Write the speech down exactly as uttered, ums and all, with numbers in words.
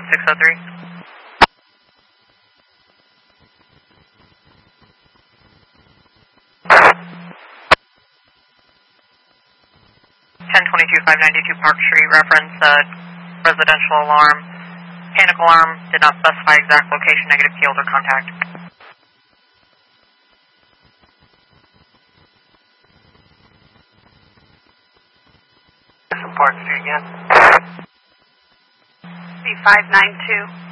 six oh three. ten twenty-two five ninety-two Park Street, reference uh, residential alarm. Panic alarm, did not specify exact location, negative field or contact. Park Street again. C five nine two.